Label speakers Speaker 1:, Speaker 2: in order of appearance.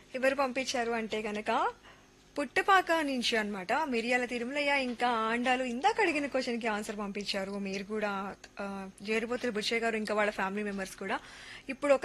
Speaker 1: ఎవరు పంపించారు అంటే గనక పుట్టపాక నుంచి అన్నమాట. మిరియాల తిరుమలయ్య ఇంకా ఆండాలు ఇందాక అడిగిన క్వశ్చన్ కి ఆన్సర్ పంపించారు. మీరు కూడా జేరుపోతుల బుచ్చయ్య గారు ఇంకా వాళ్ళ ఫ్యామిలీ మెంబర్స్ కూడా. ఇప్పుడు ఒక